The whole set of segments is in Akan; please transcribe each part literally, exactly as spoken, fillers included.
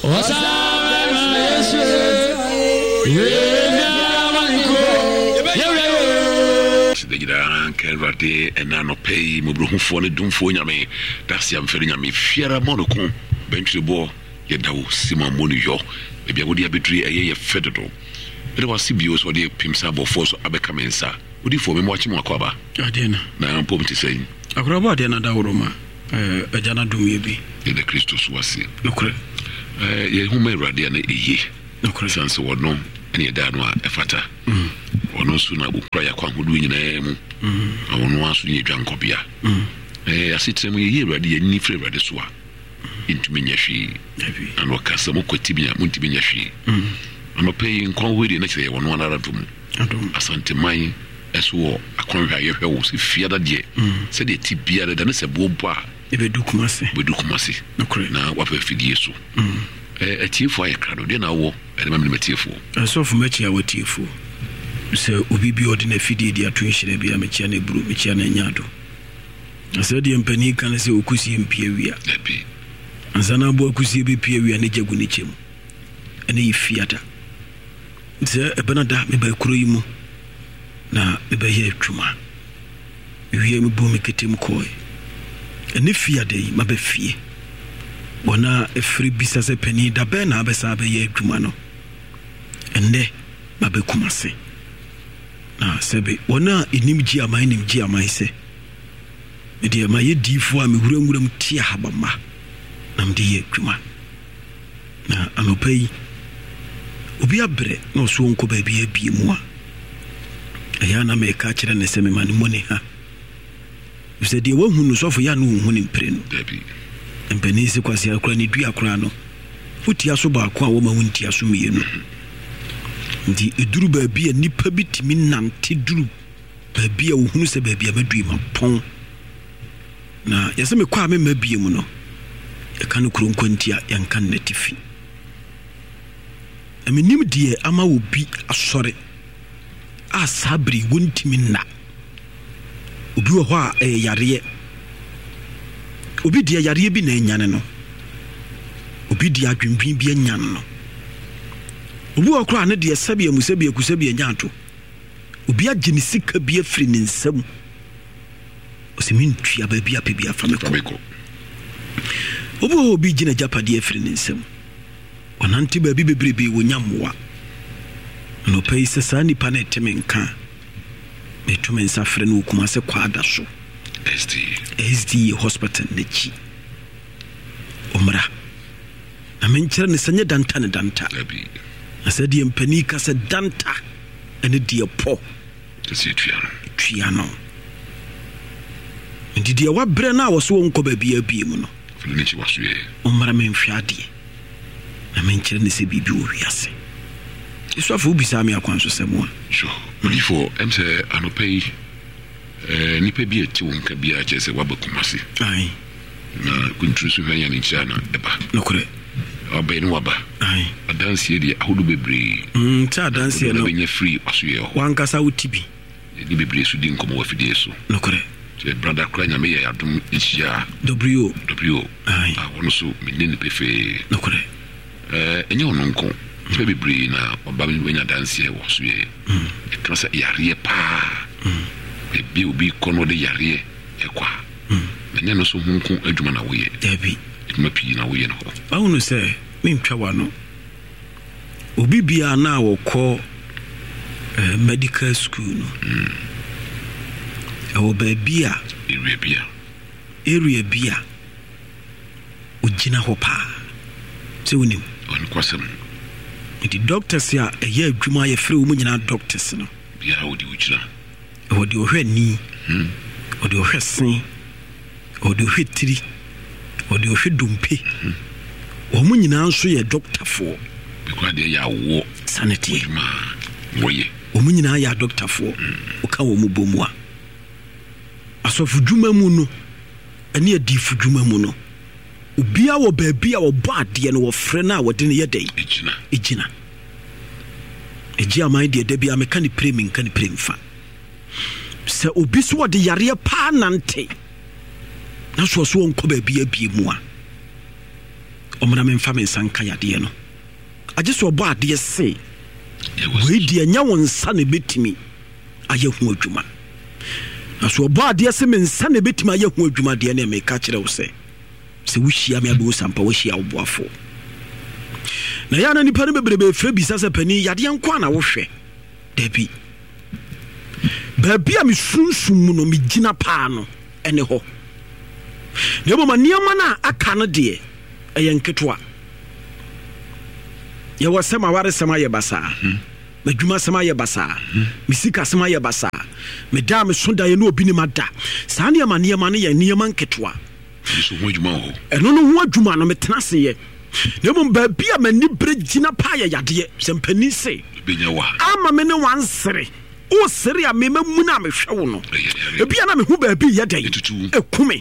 Sidegira Kervate and Nano Pay, Mubru for the Dumfo Yame, Daciam Ferriami, Fiera Monaco, Bench the Boar, Yedao, Simon Monio, maybe I would have betrayed a year federal. It was Sibios or the Pimsabo Force Abecamensa. Would you for me watching Makwaba? I didn't. Now I'm pointing to say, I could have another Roma, a Jana Dumibi, in the Christus was it. No, uh, ye who may radian a ye, no Christians or no, any Danwa, a fata, or no sooner will cry a quam who do in a name. I won't want to need Jancopia. I sit some year ready and nifre radiswa into Minashi, and what Casamoko Tibia Muntiminashi. I'm a paying call with the next day on one other room. Asante Mai, as war, a convey your house, if fear that ye said it tibia than a boba. If a dukumasi, we dukumasi, no credit now, what a fidieso. A tear for a crowd, then I will, and I'm a tearful. I saw for much our tearful. So, we be ordinary fiddy, the attention be a mechanic brew, mechanic yado. I said, the empany can say, Ukusi in Pieria. And Zanabo Kusi be Pieria and Jagunichim. And he fiata. Sir, a Benada, me by Kurimu. Na, me by here, Truma. You hear me boom, make him coy. And if fear day, my be fear. Bona a free business a penny, da bena besabe ye Trumano. And ne, my be kumase. Na, sebe, wana inimji ama inimji ama ise. Me dear, my ye defo, me grum tia habama. Nam de Truma. Na, anopay. Obi abre no so nko ba bia bi mu a ayana me ka kire ne seme mani moni ha se de wa hunu so fo ya no hunu mpre no dabi empani se kwase akura ne dua akura no futia so ba ko a wo ma huntia so miye no ndi eduru ba bia nipa bitimi nante duru ba bia wo hunu se ba bia madui ma pon na yese me kwa me ma bia mu no e kan kuro nkwantia yankan na tifi I mean, dear, Ama will be a sorry. Ah, Sabri wouldn't mean na. Ubu wa a yarie. Ubi dia yarie bi na nyane Ubi dia dwinbin bi nyane no. Ubu akra na dia sabia musabia kusabia nyanto. Ubi agye sika bi afri ne nsam. Osimin twa ba bi apebia fameko. Ubu obi gina japade afri ne nsam. Onanti baby bebrebe wonyamwa no pay se sani pane temenka metumen safre no kuma se kwada so S D S D hospital nechi omra na menkyere ne sanye danta ne danta abi asedi empani ka se danta ene die po se tuano tuano ndi die wa bre na wo so wonko ba bia bia mu no nechi waso ye omra menhwade na menkyere ne se bibi o wiase eso afu bisa me akwanso semo sure before em say anopay eh nipa bi eti wonka bi a chese wabakumase ai na kuntrusu hanya ni chana eba nokore obey no waba ai adanse di ahodo bebre mm ta adanse no benye free aso ye ho wankasa utibi ni bebre su di nkomo wafide so nokore je brother kranya me ya adum ihia w w ai wono so menene pefe nokore eh enye ononko tebe bebre na oba mi wenya dance e wo so ye e kasa yare pa e bi obi kono de yare e kwa menye no so hunku adwuma na wo ye dabi adwuma pi na wo ye no ba wono se mentwa wa no obi bia na wo ko eh medical school no e wo ba bia area bia area bia ugina ho pa se wonim on kwasem the doctors ya e ye adwuma ye free wo nyina doctors no bia wo di ugina e wo di ohwe ni hm wo di ohwe sen wo di ohwe tiri wo di ohwe dumpe wo mu nyina nso ye doctor fo because they ya wo sanity ma wo ye wo mu nyina ya doctor fo wo ka wo mu bomu a asofu dwuma mu no ene adifu dwuma mu no ubia wo baabia wo baade no wo frɛ na wo de ne yɛ dai ejina ejina eji amai de de bia meka ni premi nka ni premfa sɛ obi so wo de yare pa nante na so so nkɔ baabia bia mu a omna me mfa me nsanka yade no agye so obo ade se we die nya won nsa ne betimi aye hu adwuma aso obo ade se me nsa ne betimi aye hu adwuma de na me ka kire wo se se wo hia me abe wo sampa wo hia wo boafo na ya na nipa ne bebrebe fre bisa se pani yade nko na wo hwe dabi baabia me sunsum mu no me gina paa no ene ho Nebo maniama na aka no de eye nketoa ye wasema ware sema ye basa madwuma sema ye basa misika sema ye basa me da me sonda ye no obi ni mada saa ne maniama ne ye niama nketoa so ho adwuma ho eno no ho adwuma no metena se ye nebo baabia mani bre gina paa ye yade sempani se benya wa ama me ne wansere o sere a me mamu na me hwe wo no ebia na me hu baabi ye den ekume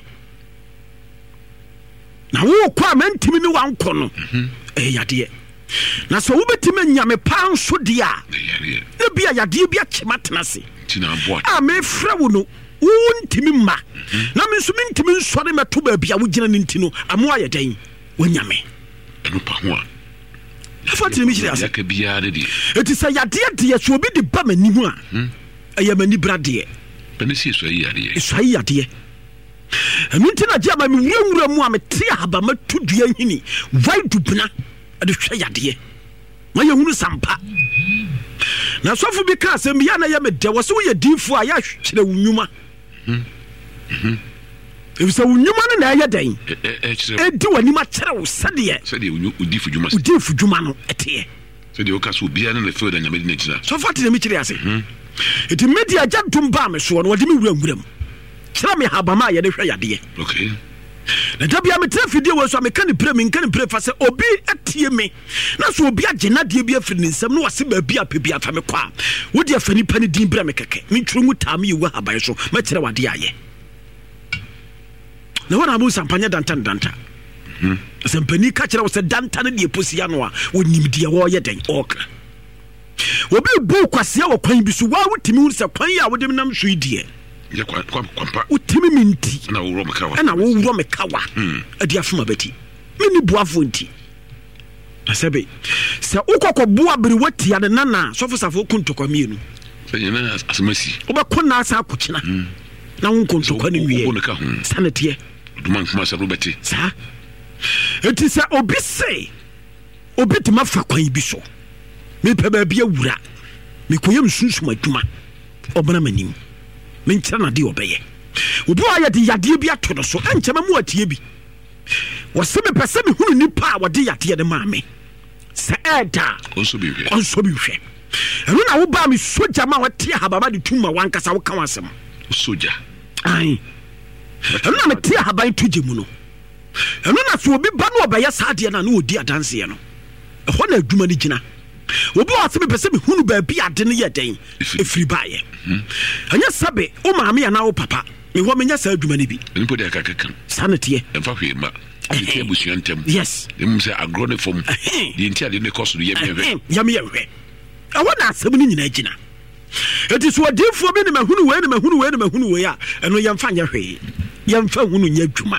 na wo kwa mentimi ni wanko no eh yade na so wo betime nyame pa nso de a na bia yade bia chimatena se tina boa a me fra wo no wo ntimi ma na me nso mentimi nsore meto ba bia wo gina ninti no amo aye den wo nyame eno pa ho a afatini mi kire ase ka bia de de eti sa yade de so obi de ba manimu a eye mani brade bene si so yi yade so yi yade enu ntina gye ama me wurawura mu a me te haba matu dua hini vai dubna ade hwe yade ma ye hunu sampa na sofu bi ka asem ya na ye me de wo se wo ye difo a ya hwere wunwuma mhm e bisa wunwuma na ya dan e di wani ma kere wo sade sade udifo dwuma udifo dwuma no ete sade o ka so bia na fe da nyame de na so fati na me kire ase eti media jadum ba me so no wode me wurawura mu kira me habama ye de hwe yade okay na dabia me trafidi we so me kan pre me kan pre fa se obi atie me na so obi agena de bi afiri nsam no wase ba bi ape bi afa me kwa wodi afani pani din bra me keke me nturu mu tam ye wa haban so ma kire wade aye na wana abu sampanya danta danta mhm sampani ka kire wo se danta na de posia no a wonim de wo ye den okra obi bu kwase wo kwan bi so wa wotimi hu se kwan ya wode nam so idie ya kwa kwa kwa utimi minti na wo ro mekawa na wo ro mekawa adi afuma beti mini buafo nti asebe se ukoko bua bere watia ne nana sofo safo kuntokwa mienu se nyena asemasi obekona asa akukina na wo kuntokwa ne wie sanete duman kuma sa robeti sa eti se obi se obi te mafa kwan bi so me pe ba bia wura me koyem sunsum aduma obana manim me nkyira na de obeye obi wa yade yade bi ato so enkyema mu atie bi wose me pese me hunu nipa a wade yade de maame se eda onso bi hwe onso bi hwe enu na wo ba me soja ma wate hababa de tuma wankasa wo kan wasem soja ai enu na me tie haban tuje mu no enu na so obi ba no obeye saade na na odi adanse ye no ehọ na adwuma ni gina obi wa se me pese me hunu ba bi ade ne ye den efiri baaye anya sabe o maame ya na o papa me ho menya sa adwuma ne bi nipo de akakaka sanete emfa hwe ma nti abusuan ntem yes dem se agro ne fom de nti ade ne koso ye me hwe ya me ye hwe ehọ na asem ni nyina gina eti so odifo bi ne mahunu we ne mahunu we ne mahunu we a eno ye mfa nya hwe ye mfa hunu nya adwuma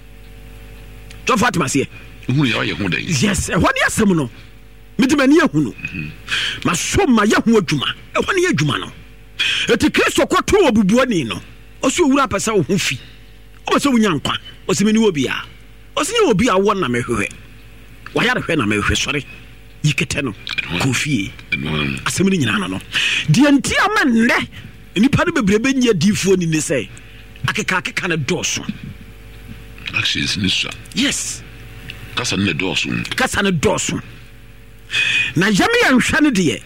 to Fatima se hunu ya ye hu den yes ehọ ne asem no midimani ehunu ma so ma ye hu adwuma ehọ ne ye adwuma no eti Kristo kwato obubuani no oso owura pesa wo hu fi o se wunya nkwa o se meni obi a o se nye obi a wo na mehwe wa ya rehwe na mehwe sori yikete no kofi asemi nyina no no de anti ama nne nipa ne bebrebe nya difo ni ne se akeka akeka na doso actions ni so yes kasa ne doso kasa ne doso na yame ya nhwa ne de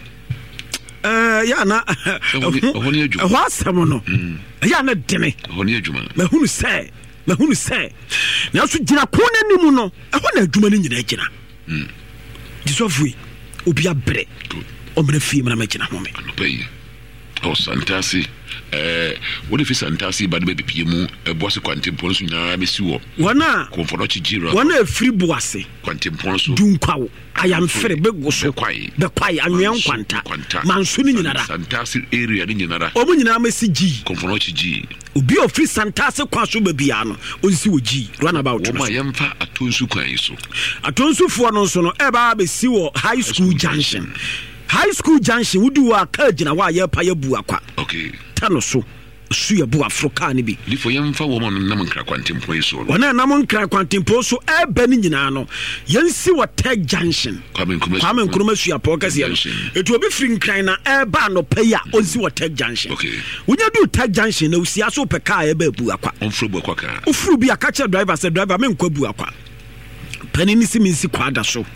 eh ya na ohoni adwuma ehwa asem no ya na dene ohoni adwuma mahunu se mahunu se na so gina kona nimu no ehwa na adwuma ni nyina gina mm disofui obi abre omre fi mra magina home anopai oh Santasi eh what if Santasi ba de be pie mu e boase kwantempon so nyina be si wo wana komfono chijira wana efiri boase kwantempon so dunkwawo ayam fere begu so kwai be kwai anwen kwanta manso ni nyinara Santasi area ni nyinara omu nyina mesi ji komfono chiji obi ofiri Santasi kwaso ba bia no onsi wo ji run about wo ma yemfa atonsu kwan so atonsu fo no so no e ba be si wo high school junction high school junction wudi wa ka gina wa ye pa ye bu akwa okay tano so su ye bu afroka ni bi lifo yemfa wo mo nam nkra kwantempon so wana nam nkra kwantempon so e ba ni nyina no yensi wa tech junction kwame nkruma kwame nkruma su ya podcast ye etu obi firi nkran na e ba no pay a onsi wa tech junction okay wonya du tech junction na usia so pe ka e ba bu akwa onfro bu akwa ka ufuru bi akache driver say driver me nkwa bu akwa panini si minsi kwada so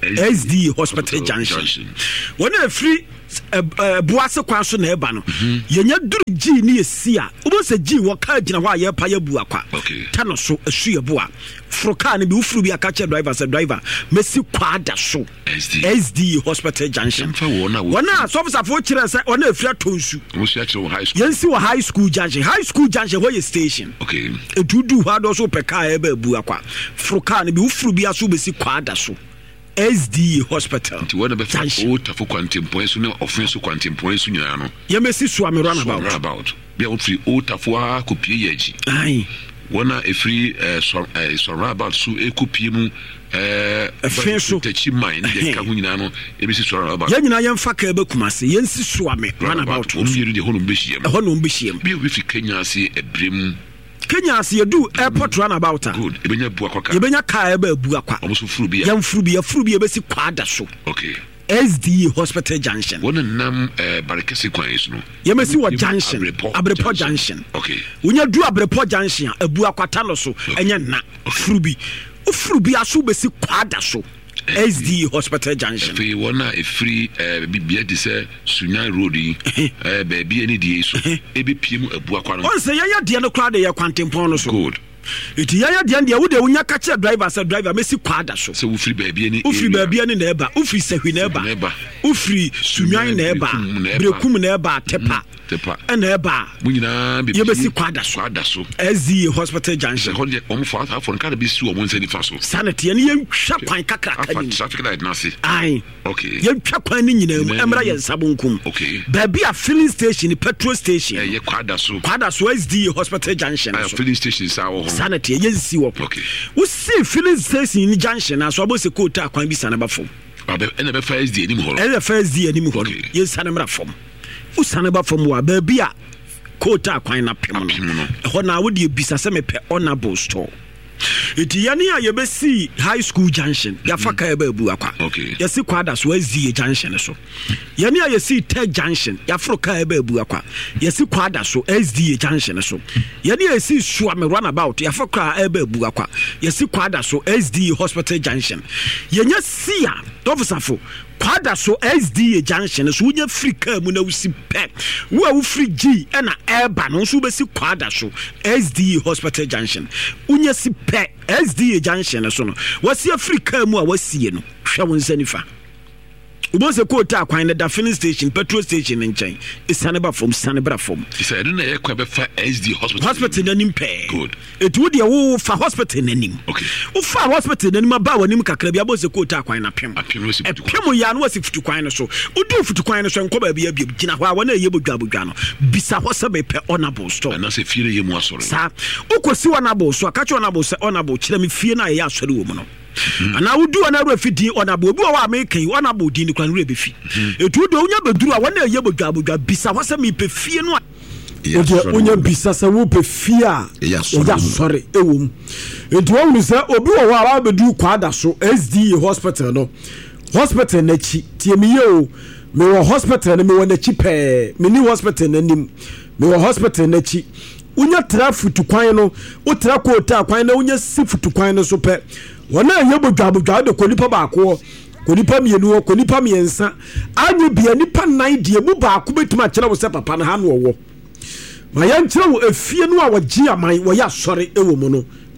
S D Hospital Junction. When a free boase kwa so na eba no yenya duru G ni esia obo se G wo ka gina wa ye pa ye bu akwa tano so esu ye boa froka ne bi ufuru bi aka che driver se driver mesi kwa da so S D Hospital Junction wona so officer fo kire se wona afira tonsu wo sia kire wo high school yensi wo high school junction high school junction where station okay edudu ha do so peka e ba bu akwa froka ne bi ufuru bi aso besi kwa da so S D Hospital. Ti wona be fa o tafo kwantempon so ne offense kwantempon so nyina no. Ye mesi so am run about. Run about. Be o free o tafo a kopie yeji. Ai. Wona e free eh so eh so run about so e kopie mu eh offense techi mine de ka hu nyina no e be si so run about. Ye nyina ye mfa ka be kumase ye nsi so am run about. O mieru de hono behiem. E hono behiem. Be we fi Kenya ase ebrem Kenya as you do airport run about good ebenya bu akwa ebenya car eba bu akwa omuso furu bi ya furu bi ya furu bi ebesi kwada so okay S D Hospital Junction wona nam eh barekese kwan isu no yemesi wa junction Abrepo Junction okay unya du Abrepo Junction abu akwata no so enya na furu bi furu bi aso besi kwada so S D Hospital Junction. If you wanna a free uh bibia de say Sunya Road eh baby any dey so e be piem abu akwa no. On say ya de no crowd dey kwantempon no so. Good. It ya ya de de wo de wonya ka che driver say driver mesi kwada so. So wo free baby any. Wo free baby any na eba, wo free sehwi na eba. Wo free Sunyan na eba, Brekum na eba tepa. Tepa. Na eba. Mu nyina be. Ye besi kwada so. Kwada so. S D Hospital Junction. Ho de omo fa ha for nka be su omo nsani fa so. Sanity ani ye hwa kwan kakra ka ni. Traffic light na se. Ai. Okay. Ye hwa kwan ni nyina mu emra ye nsabonkum. Okay. Baby a filling station, petrol station. Eh ye kwada so. Kwada so S D Hospital Junction. Ah filling station sa wo ho. Sanity ye nsi wo. Okay. Wo see filling station ni junction na so abose ko ta kwan bi sanaba fom. Abe ene be first day ni mo ho. Ene first day ni mo ho. Ye sanamra fom. Wo sanaba fom wa baby a ko ta kwan na pem no. Ho na wo de bisa se me pe honorable store. Iti yani a yebesi high school junction ya faka ebe bu akwa okay yesi kwada so S D junction so yani a yesi tech junction ya froka ebe bu akwa yesi kwada so S D junction so yani a yesi suame runabout ya faka ebe bu akwa yesi kwada so S D Hospital Junction yenya sia officer kwada so S D junction so unya free car mu na usi pe wo a wo free G e na eba no so besi kwada so S D Hospital Junction unya si pe S D junction so no wasi free car mu a wasi no hwa won sanifa ubose ko ta kwan na da filling station petrol station nchen isaneba from sanebra from isa do na ye kwa be fa S D hospital hospital nanim pe good etu de wo fa hospital nanim okay wo fa hospital nanim ba wanim kakra bia bose ko ta kwan na pem apem no si futu pem ya no si futu kwan no so udu futu kwan no so nko ba bia bia gina ho a wona ye bodwa bodwa no bisa ho se be pe honorable store na se fie ye mu asore sa ukosi honorable so akacho honorable se honorable kire me fie na ye asore wo mu no ana wudu ana ro fidi honorable obi wa American honorable din kwan ro be fi etu do unya beduru a wona ye bodwa bodwa bisa ho se me pe fie no odi onya bisa se wo pe fie a ya sorry ewom etu wo mu se obi wo wa bedu kwada so S D hospital no hospital na chi tie me ye o me wo hospital na me wo na chi pe me ni hospital na nim me wo hospital na chi unya tra futu kwan no o tra ko ta kwan na unya si futu kwan no so pe wona ye bodwa bodwa de konipa baako konipa mienu konipa miensa anyi bia nipa nine die mu baako betuma kire wo se papa na ha no wo ma yan kire wo afie no a wogi aman wo ya sori ewo mu no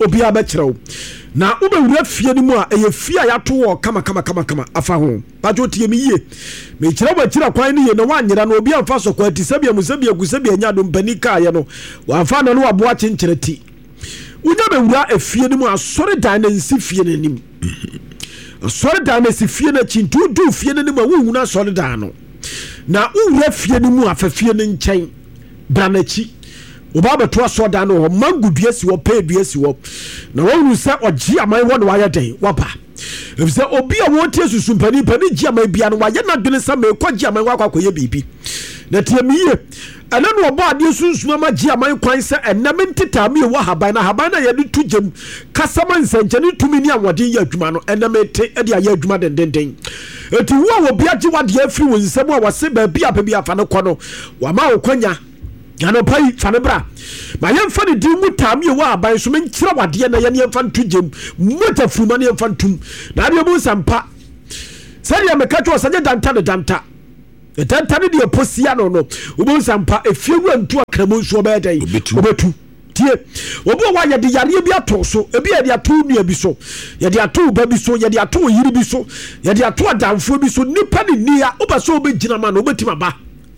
obi abɛkyerɛw na wobɛwura fie no mu a ɛyɛ fie a yɛato wɔ kama kama kama kama afa ho patwo tie me yie mekyerɛ wɔ akyira kwan no yie na woanyera no obi amfa so kwa ti sɛbia mu sɛbia gu sɛbia nya do mpani kaayɛ no wamfa no no waboa kyenkyerɛ ti wonya bɛwura afie no mu asɔre dan na nsi fie no anim asɔre dan na si fie no akyi nti wodu fie no anim a wohunu asɔre dan no na wowura fie no mu afa fie no nkyɛn bra n'akyi oba beto asoda no mangu dua si wo pe dua si wo na wonu se ogye aman wo na wayɛ den waba efise obi a wo tie susu mpani pani gye aman bia no wayɛ na dwene sa me kɔ gye aman wakɔ akɔyɛ bibi na tie miye ana no oba ade sunsun ma gye aman kwan se enam ntita me wo haban na haban na yɛ de tu gyem kasama nsankyene tumi ni anwɔden yɛ adwuma no enam ete de ayɛ adwuma den den den eti wo wo bia gye wade afiri wo nsɛm a wase ba bia pa bia afa no kɔ no wa ma wo kwanya yano pai fanebra ma yemfa ne din mutam ye wa aban so menkyira wade na ye ne yemfa ntu gem mota fuma ne yemfa ntum na ade mu sampa sɛ ye meka twa sɛ danta ne danta e danta ne de posia no no obo sampa efie wura ntu akramo nso ba dai obetu tie obo wa ye de yare bi ato so ebi ye de ato nua bi so ye de ato ba bi so ye de ato yiri bi so ye de ato adamfo bi so nipa ne nia oba so obegina ma no obetima ba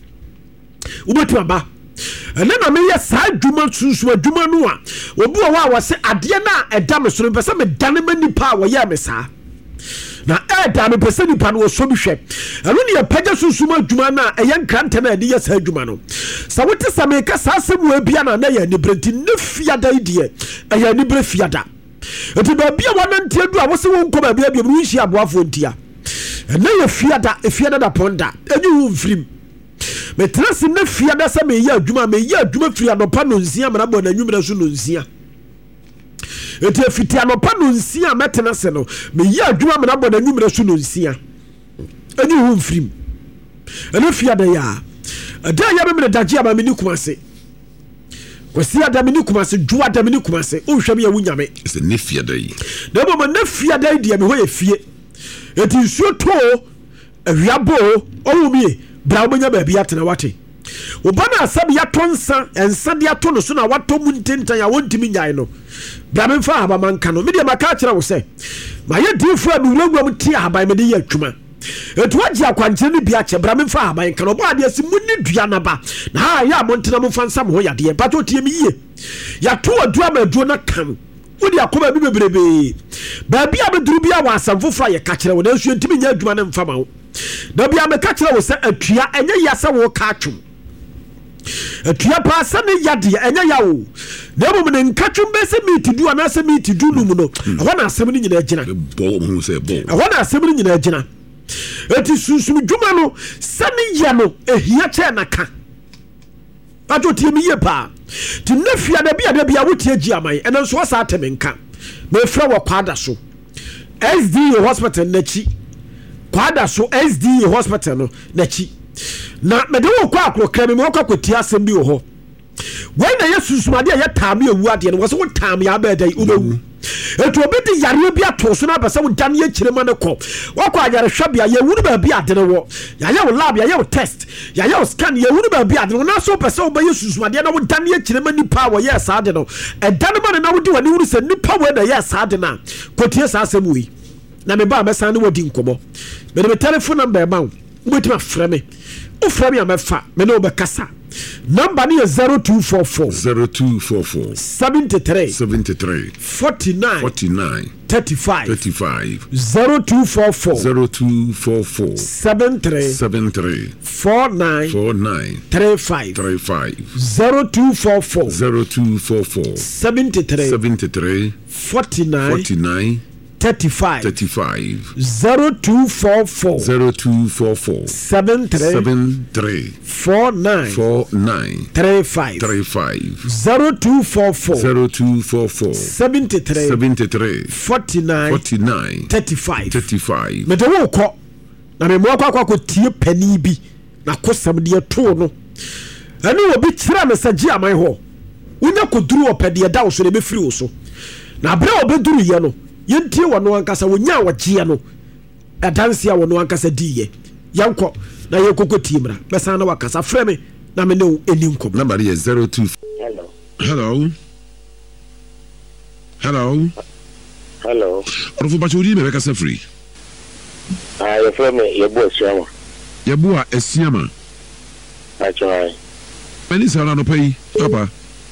obetima ba ene na me ye sa adwuma sunsu adwuma no a obi o wa wase ade na eda me so no pese me dane mani pa wo ye me sa na eda me pese ni pa no so bi hwe eno ne ye pagya sunsu adwuma na eye nkranta na ade ye sa adwuma no sa wote sa me ka sa asem wa bia na na ye ni brenti ne fiada ide eye ni bre fiada eti ba bia wona ntie du a wose won ko ba bia bia mu hia aboafo ntia ene ye fiada e fiada da ponda enyu hu mfrim me trasi na fia da sa me ya adwuma me ya adwuma firi anopa no nsia me na bo na nwumra so no nsia eti afiti anopa no nsia metena se no me ya adwuma me na bo na nwumra so no nsia ani hu mfirim ana fia da ya ada ya be me daje aba me ni kumase kwasi ada me ni kumase juwa da me ni kumase o hwam ya wunyame se ne fia da yi na bo me na fia da yi me ho ya fie eti nsuo to awiabo o wumie bra obenya ba bia tena wate obana asabi ya tonsa ensa de ato no so na wato mu ntentan ya wontimi nyae no bra me fa haba man ka no me de maka kira wo se ma ye difu a me wura mu ti haba me de ya adwuma etu agye akwankyere ne bia che bra me fa haba kan obo ade asi mu ni dua na ba na ha ya mo ntena mo fa nsam ho yade ba to tie me yie ya to adua ma aduo na kan wodi akoma bi bebrebe ba bia be duru bia wa asamfo fra ye ka kire wo na nsu ntimi nya adwuma ne mfa ma wo da bia me ka kire wo se atua enye ya se wo ka atwum atua pa se ne yade enye ya wo na bo me nkatwum be se meet du ana se meet du no mu no ho na asem ni nyina agina bo hu se bo ho na asem ni nyina agina eti sunsun dwuma no se ne ya no ehia che na ka ajo tie mi ye pa ti nafia da bia da bia wotie gi aman ena so wasa atemenka me fra wo kwada so S D A hospital na chi kwada so S D A hospital no na chi na me de wo kwa akro krami mo kwa kwati asem bi wo ho when na yesusumade ya taame ewu ade no wo so wo taame ya ba dai ubewu eto obedi yare bi ato so na basa wo dan ye kirema ne ko wakọ ayare hwabia ye wuru ba bi ade wo ya ye wo lab ya ye wo test ya ye wo scan ye wuru ba bi ade wo na so pese wo ba yesusumade na wo dan ye kirema nipa wo ye sa ade no e dan ma na wo di wani wuru se nipa wo na ye sa ade na kotie sa asem wi na me ba mesan ne wodi nkomo me de telephone number ma wo betima frɛ me o frɛ me amefa me no be kasa number ni zero two four four zero two four four seventy-three seventy-three forty-nine forty-nine thirty-five thirty-five zero two four four zero two four four seventy-three seventy-three forty-nine forty-nine thirty-five thirty-five zero two four four zero two four four seventy-three seventy-three forty-nine forty-nine thirty-five thirty-five zero two four four zero two four four seventy-three seventy-three forty-nine forty-nine thirty-five thirty-five zero two four four zero two four four seventy-three seventy-three forty-nine forty-nine thirty-five thirty-five. me de wo kɔ na me mo akɔ akɔ tie pani bi na kosam de to no ɛne obi kyerɛ me sɛ gye aman hɔ wonya koduru opɛde da wo so ne be firi wo so na bra obeduru ye no yentie wo no ankasa wonya wagye no adanse a wo no ankasa diye yankɔ na ye kokoti mra bɛsan na wakasa frɛ me na me ne eni nkom number is zero two. Hello. Hello. Hello. Hello. Orofo ba chodi me be kasa free. Ah, your friend me your boy Siama. Your boy Esiama. I try. Many sala no pay, papa.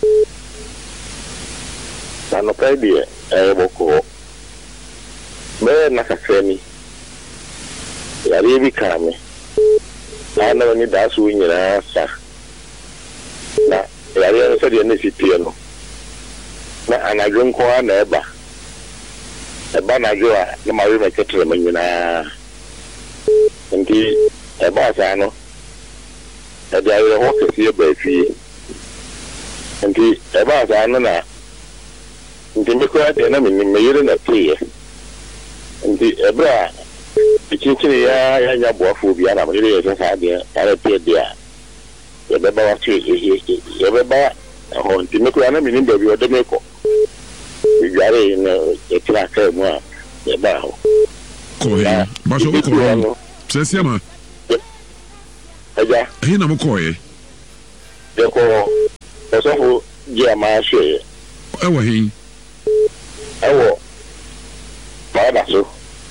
Na no pay dia, eh boko. Me na kasemi. Ya ribi kame. Na na ni da su nyina sa. Na ya ri so dia ne sitie no. Na anadwo nko na eba. Eba na jo a na ma wi me ketre me nyina. Nti eba sa no. Ebe ayo ho kesi eba fi. Nti eba sa no na. Nti me ko ate na me me yire na tie. Nti ebra ikinchiri ya ya nya boafo bia na me yire ye sa de ara tie dia. Ebe ba wa tie ebe ba ho nti me ko na me ni ba bi o de me ko. Yare na etira ka mu a e ba ho ko he ba so ko ro sese ma aja he na mo ko he de ko so ho je ma hwe e wo he e wo ba da so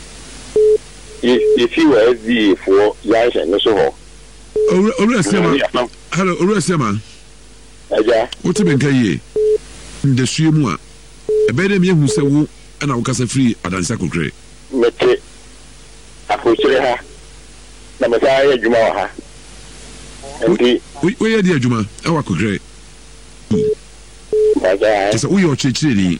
if you were the for yaisha no so ho owura sema hello owura sema aja what be nka ye ndesue mu a ebe dem ye hu se wo na wo kasa free adansa kokre mete akochire ha na meta ya juma wa ha ndi we ye di adwuma e wa kokre aja kisa wo ye o chichire ni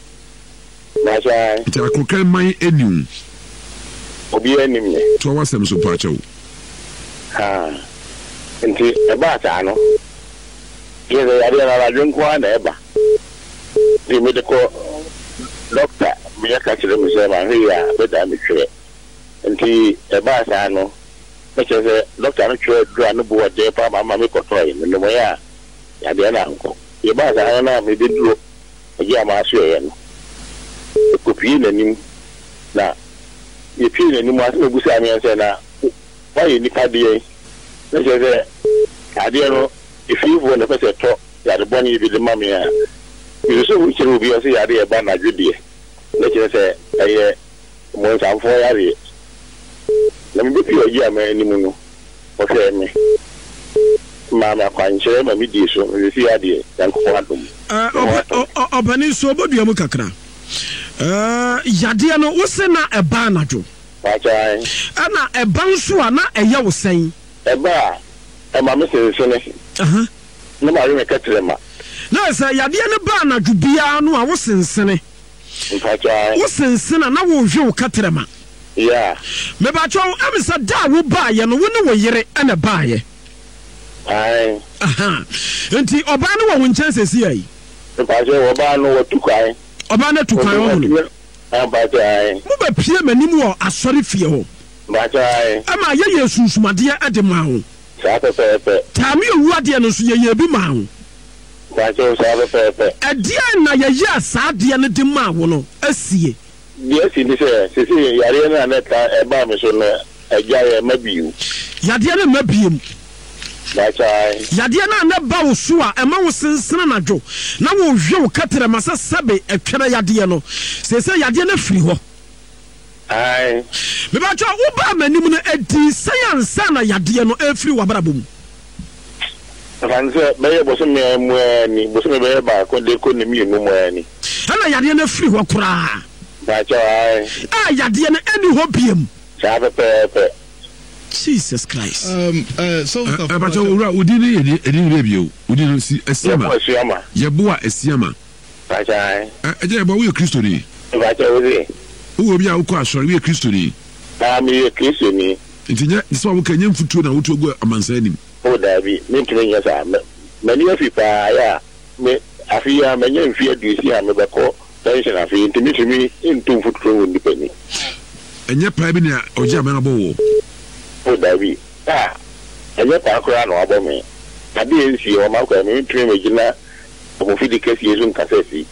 aja ti akokre man eniu obi enim ne to wasem so pa chew ha ndi e ba ta no ye ya ri na la junko na e ba the medical doctor me ya ka kire me say ma he ya be da me kire nti e ba sa no me say doctor no kire dra no bo de pa ma ma me ko toy me mo ya ya de na nko e ba sa na me de duro e ya ma so ye no ko pi na nim na ye pi na nim aso bu sa me say na why ni ka de me say ade no if you want to say to ya de boni bi de ma me ya you so we will be say yare e ba na dwedie na kire say eye mo sanfo yare na me bi oyi amani mu no o fe me ma ma kwanche ma mi di so we see ade yan ko adum eh obani so bodua mu kakra eh yade no wo se na e ba na dwo achai ana e ba nso a na eye wo sen e ba e ma me se se ne aha na ma ri me katre ma na sa yade ne ba na dwubia no a wo sensene achai wo sensena na wo hwe wo katrema yeah me ba cho am sa da wo ba ye no wo ne wo yire ana ba ye ai aha enti oba ne wo nchen sesi ai ba je wo ba no wo tukai oba na tukai wo no ba chai mo ba pie manim wo asori fie ho ba chai ama ye ye sunsumade ade ma ho sa pe pe pe tami owuade no so ye ye bi ma ho ba chai sa pe pe pe ade na ye ye asade ne de ma wo no asie dia si ni se se se yare na na ka e ba me so na agya ye mabiu yade na mabiem ba chai yade na na ba wo so a e ma wo sensena na dwo na wo hwe wo katere ma se sabe etwere yade no se se yade na firi ho ai me ba cho wo ba manim no edi science na yade no efiri wa brabom fanse be ye boso me mu ani boso me be ba ko de ko ni mi mu mu ani ana yade na firi ho kura ba chai ah yade na eni ho biem sa pe pe pe Jesus Christ um uh so e ba cho ura udi ni edi edi ure bio udi no si esiama ye bo a esiama ba chai e je bo wo Kristo ni ba chai wo ze wo bi a wo ko asori wo Kristo ni ba mi ye Kristo ni ntinya so wo kanya mfutuo na wo to go amansa nim o da bi me ntwe nya sa me ni afi pa ya me afi ya me nya mfi adusi a me be ko tension afi ntimi timi ntum futuo wo ndipani enye pa bi na oje amana bo wo o da bi ah enye pa akora na wabo me ade ensi o ma ko me ntwe me gina o fi di kesi yesu nkasasi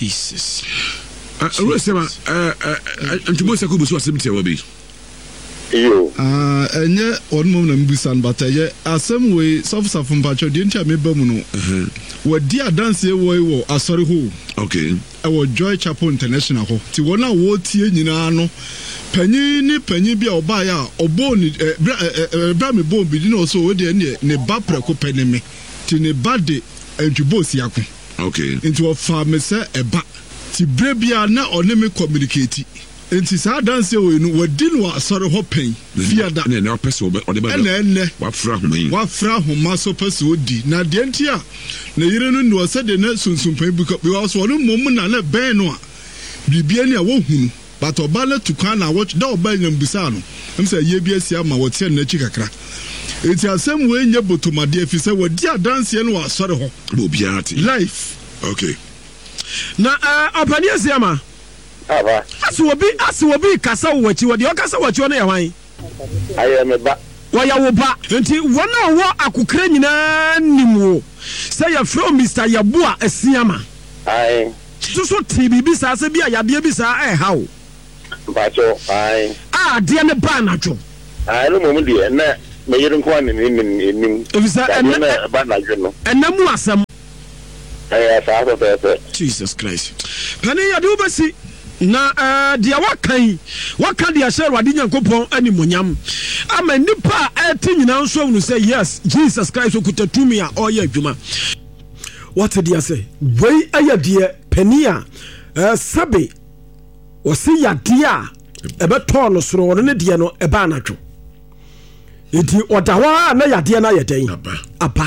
Jesus ro sema eh eh ntimo se ko bu so asemtia wo bi Yo. Ah, enye onmo na mbusan bataye asem we sofsafo mpacho de ntia meba mu no. Mhm. Wadi adanse we wo asori ho. Okay. E wo Joy Chapel International ho. Ti wona wo tie nyina no. Panyi ni panyi bia oba ya obo ni bra me bo bi di no so we de ne ne ba preko panime. Ti ne ba de entwubo siako. Okay. Into of farm se eba. Ti bre bia na one me communicate. Enti sa dance we no wadi no asore ho pen fiada na na pese obe ode ba na enne wa fra homa yi wa fra homa so pese odi na de enti a na yire no no se de na sunsun pen bi because one mom na na ben no a bibia ni a wo hunu but oba la tukwa na watch da oba nyambusa no em say ye bia sia ma wote na chi kakra enti asem we nya botomade afi se wadi adanse no asore ho obiati life. Okay. Na uh, opani asiama Aba. Asi obi asi obi kasa wachi wodi o kasa wachi ono ya hwan Aye me ba. wa ya wo ba nti wona wo akukra nyina nimu say ya from Mister Yabua Asiama Aye. so so tibi bi sa se bi ayade bi sa eh ha wo Bacho. Aye. ah de ne ba na dwo Aye no mum de na me yire ko ani ni ni ni. Efisa enne ba na dwo no. enemu asam. Aye sa so so. Jesus Christ. Pani ya de obasi na eh dia wakan wakan dia share wadi nyankopon animonyam ama nipa eti nyina nso unu say yes Jesus Christ okutatumi a oye adwuma. What did you say? Wey ayadie pani a eh sabe wosi yade a ebe to no soro won ne de no eba anadwo. Enti odawa na yade na yeden Aba. Aba.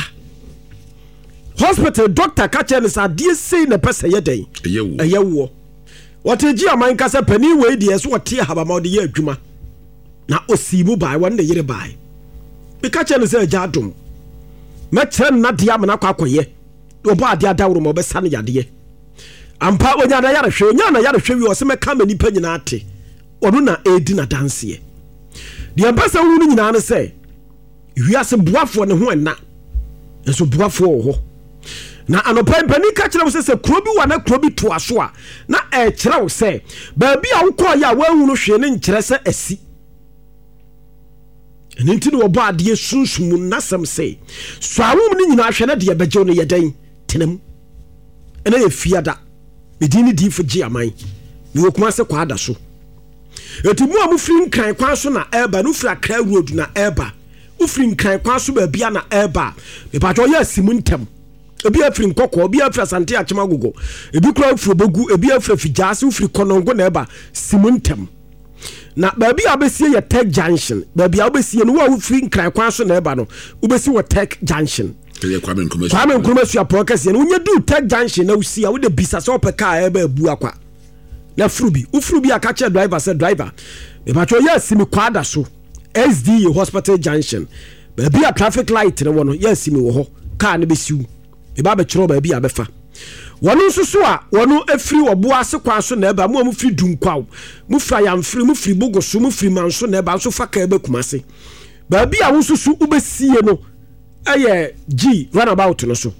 Hospital doctor kache ne sa die sei na pese yeden. Eyewo. Eyewo. What ji aman kasa pani we de so wote haba ma de ye adwuma. Na osimu bai won de yire bai. Be kache ne sa jadom. Me kire na de am na kwakoye. Obo ade adawro mo be sane yade. Ampa onya na yare hwe onya na yare hwe wi o se me ka mani pa nyina ate. Ono na edi na danse. De ambasa wu ni nyina ne se wiase boafo ne ho enna. Enso boafo ho. Na anopa mpani ka kire wo se kuro bi wa na kuro bi to aso a na e kire wo se ba bi a wo kọ ya wa hunu hwe ne nkire se asi. Eni nti no obo ade sunsun nasam se so awum ni nyina hwe na de beje no yedan tenem ena ye fiada medini di fo gi aman me okuma se kwa ada so eti mu amu firi nkran kwa so na eba no firi akra road na eba ufiri nkran kwa so ba bia na eba me pa jo ya simu ntem ebi afiri nkoko obi afiri asante achema gogo ebi kura ufiri bogu ebi afiri fijase ufiri konongo na eba simu ntem na ba bia obesie ye Tech Junction ba bia obesie no wa ufiri nkran kwa so na eba no obesi wo Tech Junction Kwame Nkrumah Kwame Nkrumah su apokase no unye du Tech Junction na usia wo de bisa so peka eba ebu akwa na frubi ufrubi akache driver say driver me ba cho yes mi kwada so S D Hospital Junction ba bia traffic light ne wono yes mi wo ho car ne besiu e ba be chiro ba bia befa wono susu a wono afiri obo ase kwa so na eba mu mu firi dunkwaw mu fra ya mfiri mu firi bogoso mu firi manso na eba so fa ka eba kumase ba bia wo susu ubesie no aye G runabout no so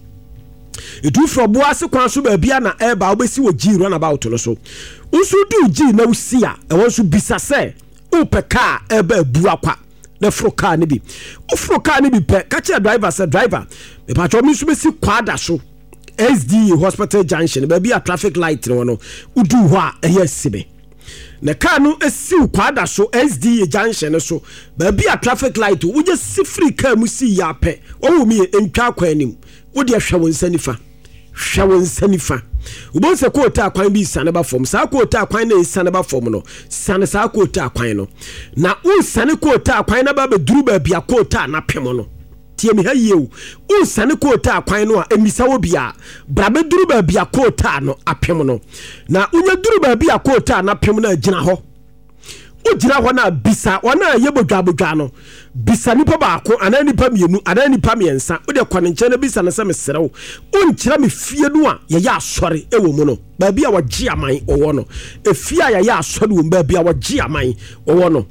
edu fro bo ase kwan so ba bia na eba obesi wo G runabout no so usu du G na usia e won so bisa se upeka eba bu akwa na fro car ne bi o fro car ne bi pe ka che driver se driver me pa cho mi so besi kwada so S D Hospital Junction ba bia traffic light no no udu ho a eya sibe na car no esi kwada so S D Junction so ba bia traffic light wo je si free car mu si ya pe o wo mi entwa kwa anim wo de hwa won sanifa hwa won sanifa ubon se ko ta kwan bi sane ba fom sa ko ta kwan na sane ba fom no sane sa ko ta kwan no na u sane ko ta kwan na ba be duru ba bia ko ta na pem no tie mi ha yewu u sane ko ta kwan no a emisa wo bia bra be duru ba bia ko ta no apem no na unya duru ba bia ko ta na pem na gina ho o gina ho na bisa wana ye bodwa bodwa no bisa nipa ba ko ana nipa mienu ana nipa miensa o de kwane nche na bisa na se meserew o nkyira me fie no a ye ya asore ewo mu no ba bia wo gi aman owo no efie a ye ya asore wo ba bia wo gi aman owo no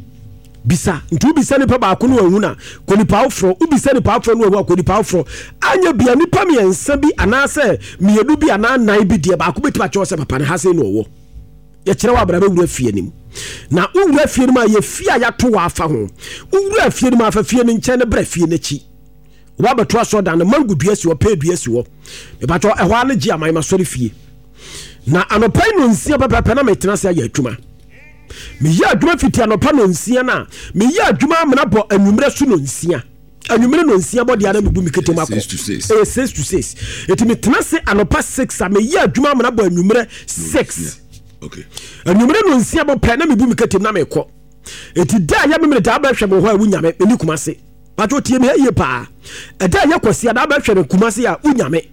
bisa ntu bisa nipa ba ko no ahu na ko nipa ofro u bisa nipa ofro no ahu ko nipa ofro anya bia nipa miensa bi ana se mienu bi ana nan bi de ba ko betiba cho se papa ne ha se no owo ye kire wa bra be wura fie nim na owura fie no ma ye fie a yato wa afa ho owura fie no ma afa fie no nkyɛn ne bra fie n'akyi wa beto aso da no mango dua si wo pe dua si wo me bato ɛhɔ ane gye aman ma sɔre fie na anopai no nsia pɛpɛpɛ na metena se ayɛ adwuma me yɛ adwuma fiti anopa no nsia na me yɛ adwuma amena bɔ anwummerɛ so no nsia anwummerɛ no nsia bɔ de ara me bu me ketem akɔ eh six to six eti metena se anopa six a me yɛ adwuma amena bɔ anwummerɛ six okay anwummerɛ no nsia bɔ pɛ na me bu me ketem na me kɔ eti da ya me me da ba hwɛ me hɔ a wunyame eni kuma se bato tie me yɛ pa ɛda yɛ kwasi ada ba hwɛ me kuma se a wunyame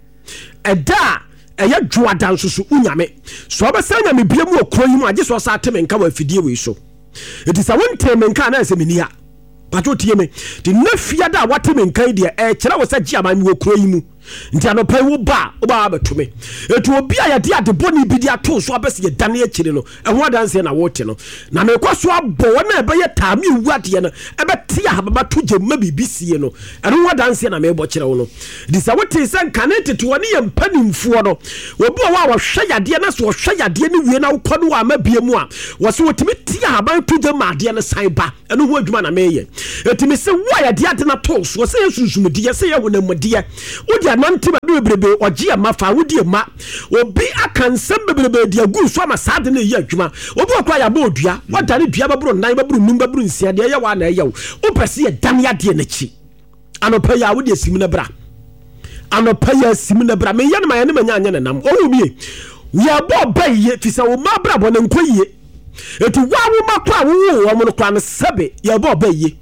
ɛda ɛyɛ dwoada nso so unyame so obɛsɛ nya me bia mu okro yi mu agye so sa teme nka wa fidie we so eti sa wonte me nka na ɛsɛ menia pato tie me de na fia da wate me nka de ɛ kyerɛ wo sɛ gye aman mu okro yi mu nti anopai wo ba wo ba betome etu obi a yɛde ade boni bi de ato so abɛsɛ yɛ dane akyire no ɛho adanse na wote no na me kɔ so abɔ na ɛbɛyɛ taame wu ade no ɛbɛte ababa to gyemma bibisie no ɛno ho adanse na me bɔ kyerɛ wo no di sa wote sɛ nkane tete wɔ ne yɛ mpanimfoɔ no obi a wa wɔhwɛ yadeɛ na so wɔhwɛ yadeɛ ne wie na wokɔ no wa mabie mu a wɔ so wotimi te aban to gyemma adeɛ no san ba ɛno ho adwuma na meyɛ etimi sɛ wo yadeɛ ade na to so sɛ yɛ sunsumdiɛ sɛ yɛ honamdiɛ wodi nante ba bebrebe ogie ma fa wodi ma obi aka nsɛm bebrebe de agu so ama saade na yɛ adwuma obi okwa ya ba odua wadane dua baburo nan baburo num baburo nsia de yɛ wa na yɛ wo opɛse yɛ dan ya de n'akyi anopa ya wodi asim na bra anopa ya asim na bra me yɛ no ma yɛ ne manya anya nam owu mie ya bo ba yie fi sɛ wo ma bra bo na nko yie etu wa wo ma kwa wo wo mo no kwa no sebe ya bo ba yie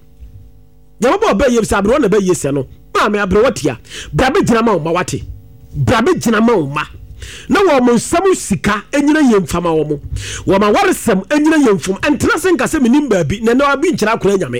ya bo ba yie fi sɛ abro na ba yie sɛ no ma me abro watia bra be gyina ma wo ma wate bra be gyina ma wo ma na wo mo nsam sika enyina yemfama wo mo wo ma waresam enyina yemfum entena se nka se menim baabi na na abi nkyira kora nyame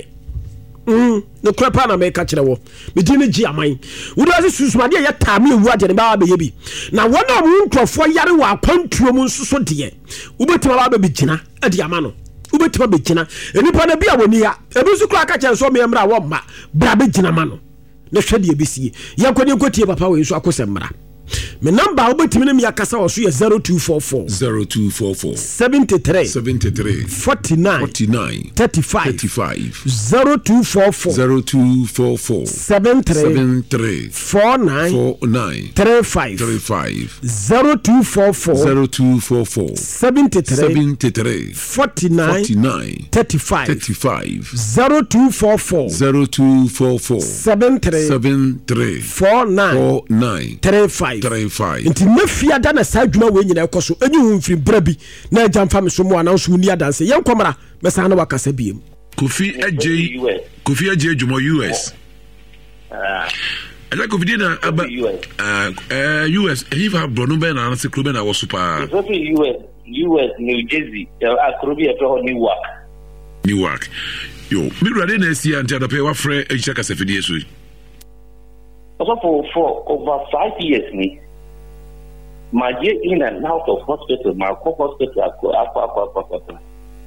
mm ne kora pa na me ka kyerɛ wo me di ne gi aman wo do ase susumade ya taame ewu ade ne ba ba ye bi na wona mo nkrofo yare wa akwantuo mu nsoso de wo betima ba ba gyina ade ama no wo betima be gyina enipa na bia woni ya ebi su kora ka kyerɛ so me mra wo ma bra be gyina ma no na hwede ebisie yankode nkotie papa we so akosemmra me number obetimi ne me yakasa wo so ye zero two four four zero two four four seventy-three seventy-three forty-nine forty-nine thirty-five thirty-five zero two four four zero two four four seventy-three seventy-three forty-nine forty-nine thirty-five thirty-five zero two four four zero two four four seventy-three seventy-three forty-nine forty-nine thirty-five thirty-five zero two four four zero two four four seventy-three seventy-three forty-nine forty-nine thirty-five thirty-five nti mafia da na sa adwuma we nyina ekoso enyi hu mfiri bra bi na agya mfa me so mu ana so ni adanse yen komara mesa na wakasa biem Kofi Ajay Kofi Ajay adwuma U S ah ala Kofi na aba uh U S he have brono be na se club na wo super Kofi U S U S New Jersey akrobi eto Newark Newark yo mi rade na esi ante adape wa frɛ ekyia kasafidie so also for for over five years me my year in and out of hospital my hospital akwa akwa akwa akwa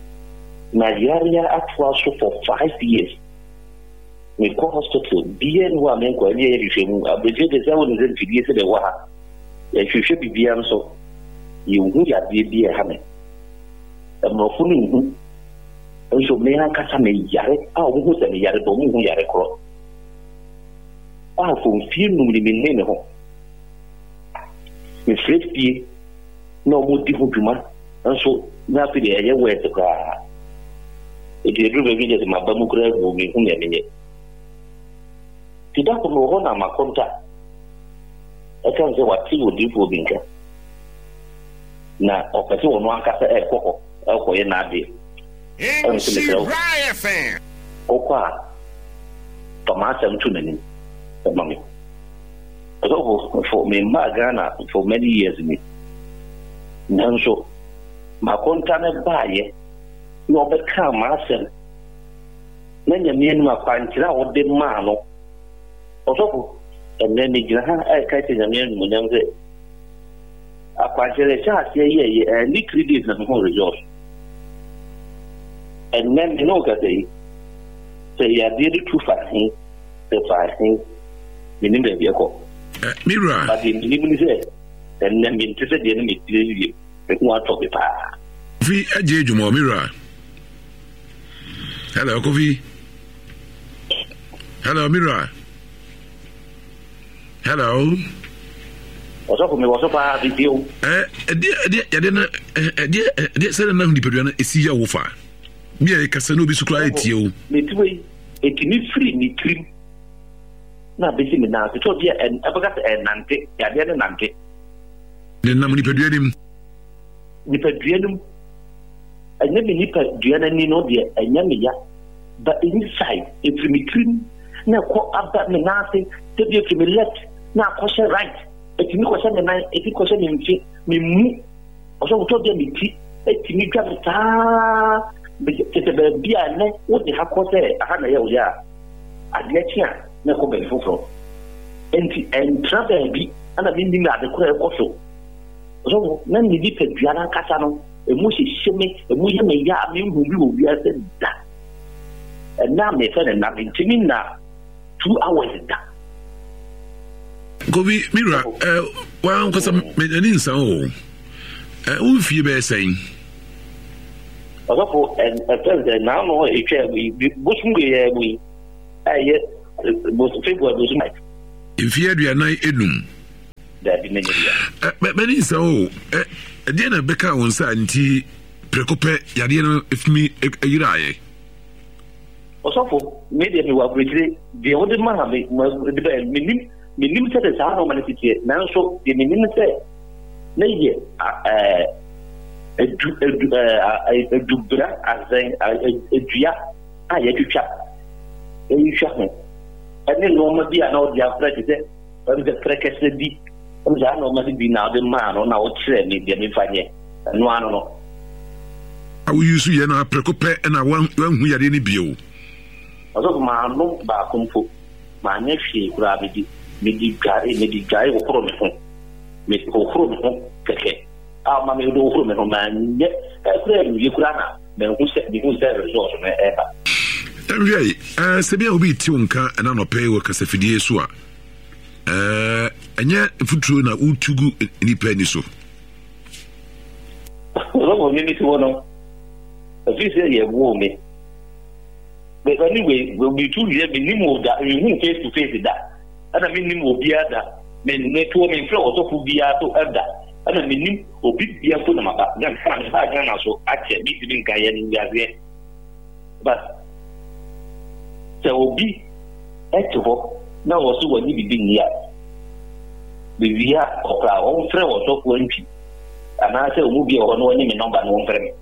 Nigeria actual so for five years me co hospital bien wa men kwa ni e rifemu abeje de sa won zen fidie se de wa ha ya hwehwe bibia nso ye hu ya de bia ha me amro fu ni hu nso me han kasa me yare a wo hu se me yare do mu hu yare kro a fo fie num ni me ne ho me fret fie no mo di ho dwuma nso na fi de ye we te kwa e de ru be bi de ma ba mu kra go me hu ne ne ti da ko no ho na ma konta e kan se wa ti wo di fo bi nka na o ka ti wo no aka se e ko ko e ko ye na de e se me kra fan o kwa tomata mtu nani mami so for me ma Ghana for many years me nanso ma konta na baaye no be ka ma asem na nyame anu akwankyira wo de ma no osofo enne ni gina ha e ka ti nyame anu nyam ze akwankyira cha ase ye ye ni credit na ho resource enne ni no ka sei say ya dey too far hin the far hin meaning be biako Mira but in even say and then mean to say the enemy me who are talking pa Kofi Aje Jumo Mira. Hello, Kofi. Hello, Mira. Hello. What's up with me? What's up, I have you? Eh, dear, dear, dear, dear, dear, said another Nipeduana is see your offer. Me, I can no be so quiet you. Me too, a kidney free, me cream. Now, basically, now, the top here and I forgot and Nante, Yadian and Nante. Then I'm Nipeduanum. Nipeduanum. I never Nipeduana Nino, dear, and Yamia. But inside, if me cream, now call up that Menate, to be if me left, now question right. If you question the night, if you question me, me move. Also, told them me, if you got it, ah, but it's a be a net, what they have caused a hundred years. I get here, no comment for and and travel be, and I mean, the queer also. So, none of the deep Diana Casano, a mushy shimmy, a mushy may ya mean who you will be as that. And now, my friend, and nothing to me now, two hours is done. Gobi Mira, uh, well, because I'm in so. Uh, who feel better saying? Also, and a president now, no, a chair, we bush we, we, I yet, most people was night. If you had your night edum, that be many. But many so, a dinner Becca on Santi, Precope, Yadino, if me a year. Also, maybe we were briefly the older man was the minimum. Me limited as how many people now so the minimum say nay uh a a dubra as a dia I had to chat a you shot me and then normally I know the after it was the crackers the deep and I normally be now the man on our train in the fine and one no I will use you and I precope and I want when we are any bio also my no back home for my nephew gravity. Medi gari medi gari ko kro me ho me ko kro me ho keke ah ma me do kro me ho man ye e kura ni ye kura na me hu se di hu se resort me e ba every eh se bia obi ti unka na no pay wo kasafidie so a eh anya futuro na utugu ni pani so ro me ni ti wono afi se ye wo me but anyway we be two years minimum that we who face to face that ana minim obi ada men ne to men fro so fu bia to ada ana minim obi bia fo na maba gan kan ba gan na so ache bi bi nka ye ni yaze but so obi eto na wo so wani bi bi nia bi bia okra on fre wo so fu nti ana se omu bia wo no ni me number no fre me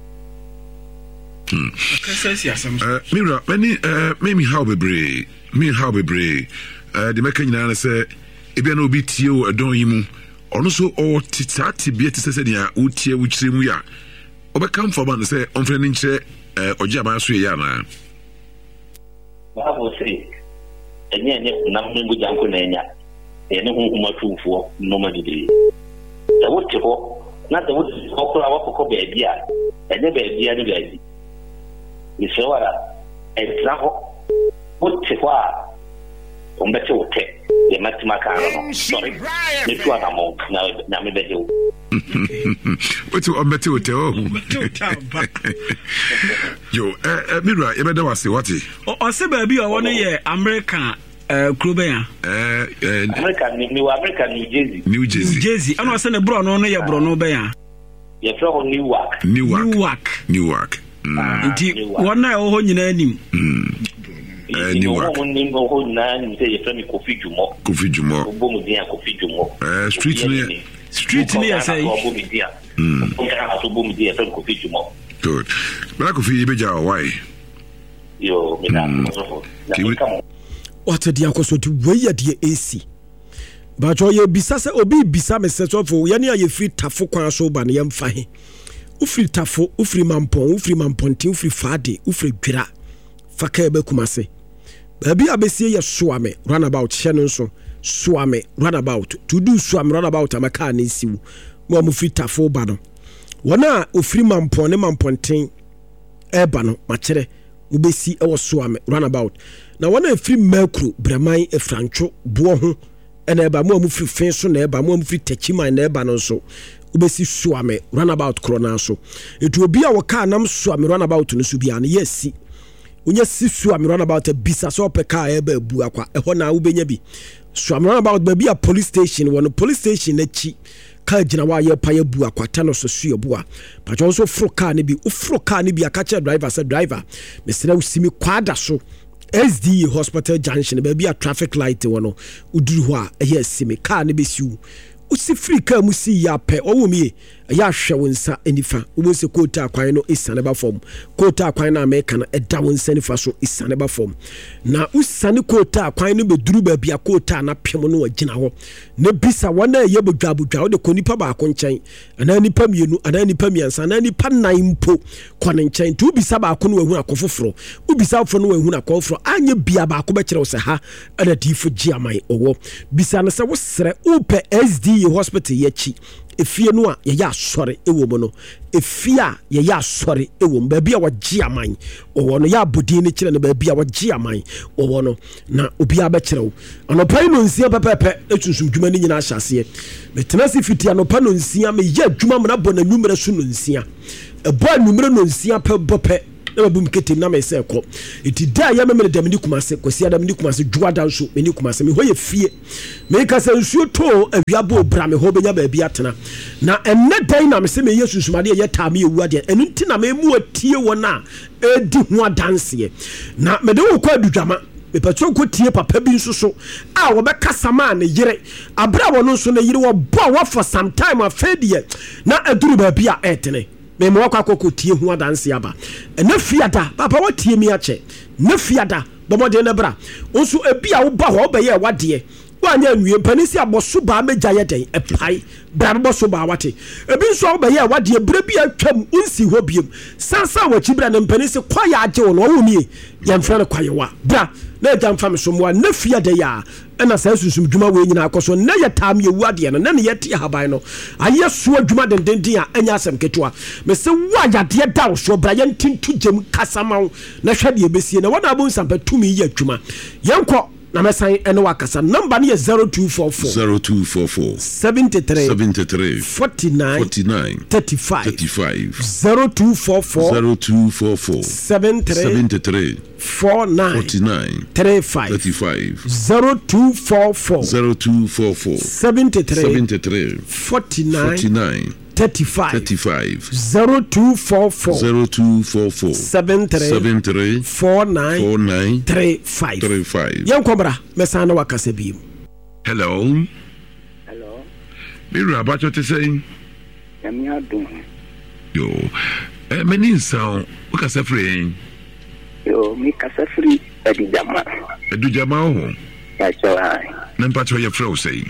hmm uh Mira many uh maybe how be brave me how be brave Uh, the American United say, if you know be Tio, a don you also or Titati be a Tessania, Utia, which same we are. Overcome for one say, on friendly chair or Jabasuyana. I will say, and yet, nothing with Uncle Nanya, and whom much room for normally. The wood to go, not the wood to go our cocoa idea, and never be any idea. It's so a example. What to what? On better will take the Matimaka. Sorry, if you are among now, Namibe. What's your better hotel? Yo, uh, Mira, you better was what? Or say, baby, I want to hear American. Uh, Krubea. Uh, American, New American, New Jersey. New Jersey. New Jersey. I know I send a bro, no, no, bro, no, bear. You're from Newark. Newark. Newark. Newark. One night, oh, you know, Uh, Newark. Kofi Jumo. Kofi Jumo. Kofi Jumo. Uh, street near. Street near, say. Good. Black Kofi, Beja, why? Yo, what a dear cost to weigh at the A C. But all your bisasa or be besame set off for Yania, you free tafo quan so ban yam fahi. Ufri tafo, ufri mampon, ufri mamponti, ufri fadi, ufri gra. Fakebe kumase. Baby abesi ya swame runabout shenon so swame runabout to do swame runabout amaka na siwu mo mo free tafo ba no wona ofiri mampon ne mamponten eba no makere ubesi e wo swame runabout na wona free makro braman e francho bo ho ena eba mo mo free fen so na eba mo mo free tachiman na eba no so ubesi suame runabout corona so etu obi a wo car nam suame runabout no so bia na yesi unya si suame runabout a bisa so pe car e ba bu akwa e ho na ubenya bi suame runabout ba bia police station wono police station na chi car gina wa ye pa ye bu akwata no so su bu a pa jo so fro car ne bi u fro car ne bi akache driver say driver me sira usimi kwada so S D hospital junction ba bia traffic light wono uduru ho a ye simi car ne be siu usi free car musi ya pe owo mi ya hwe wonsa enifa wo se kota akwan no isane ba form kota akwan na America na eda wonsa enifa so isane ba form na usane kota akwan no beduru ba bia kota na pem no wagina ho na bisa wona ye bodwa bodwa wo de konipa ba ko nchen ana nipa mienu ana nipa miansa ana nipa nan mpo kone nchen tu bisa ba ko no wahu akofoforo ubisa fo no wahu akofoforo anye bia ba ko be kire wo se ha ana difo giaman owo bisa na se wo sere upe S D hospital yachi efie no a ye ya sori ewo mo no efia ye ya sori ewo ba bia wa giaman owo no ya bodi ni kire no ba bia wa giaman owo no na obi aba kire wo anopai no nsia pepepe etunsum dwuma ni nyina ahyase me tenasi fiti anopa no nsia me ya dwuma mo na bo na numere so no nsia ebo numere no nsia pe bope na babum ketem na me se ko iti da ya me me dem ni kumase kwasi adam ni kumase juada nso me ni kumase me hoye fie me ka se nsuo to awiabo bra me ho benya ba bia tena na enne dan na me se me yesu sumade ye ta me ewu ade enu nti na me mu atie wona edi ho adanse na me de wo kwa adudwama me patro ko tie papa bi nso so a wo be kasa ma ne yire abra wono nso ne yire wo bo wo for some time afedie na aduru ba bia etene me mo kwa kokko tie hu adanse aba na fiada papa wo tie mi ache na fiada bomode na bra onso ebia wo ba ho be ye wade wanya nwie panisi aboso ba meja ye den epai bra boso ba wate ebi nso wo be ye wade bra bia twam unsi ho biem sansa wachi bra na panisi kwa ya age wo no wo mi ye mfra na kwa ye wa bra na ja mfa me so mo na fiada ya ena sa susum dwuma we nyina akoso na ye tam ye wuade no na ne ye tie haban no aye so adwuma dendenden a anya asem ketwa me se wa yade da wo so bra ye ntintu gem kasamaw na hwade ebesie na wona abo nsampa tumi ye adwuma yenko na mesan ene wakasa number ne zero two four four zero two four four seventy-three seventy-three forty-nine forty-nine thirty-five thirty-five zero two four four zero two four four seventy-three seventy-three forty-nine forty-nine thirty-five thirty-five zero two four four zero two four four seventy-three seventy-three forty-nine forty-nine thirty-five thirty-five zero two four four zero two four four seventy-three seventy-three forty-nine forty-nine thirty-five thirty-five. yankomra mesana wakasa bi. Hello. Hello. Mira abacho te say. Yami adum. Yo. Eh meni nsa o kasa free. Yo mi kasa free Edujama. Edujama ho. Ya chawa. Na mpacho ye free o say.